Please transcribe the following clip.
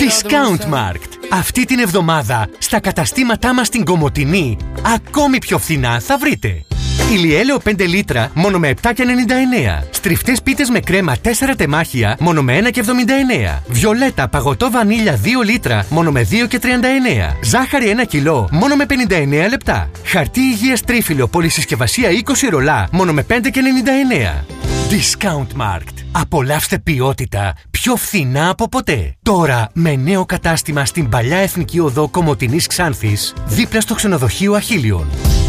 Discountmarkt. Αυτή την εβδομάδα στα καταστήματά μας στην Κομοτηνή ακόμη πιο φθηνά θα βρείτε ηλιέλαιο 5 λίτρα μόνο με 7,99. Στριφτές πίτες με κρέμα 4 τεμάχια μόνο με 1,79. Βιολέτα παγωτό βανίλια 2 λίτρα μόνο με 2,39. Ζάχαρη 1 κιλό μόνο με 59 λεπτά. Χαρτί υγείας τρίφυλλο πολυσυσκευασία 20 ρολά μόνο με 5,99. Discountmarkt. Απολαύστε ποιότητα πιο φθηνά από ποτέ. Τώρα με νέο κατάστημα στην παλιά Εθνική Οδό Κομοτηνής Ξάνθης, δίπλα στο ξενοδοχείο Αχίλιον.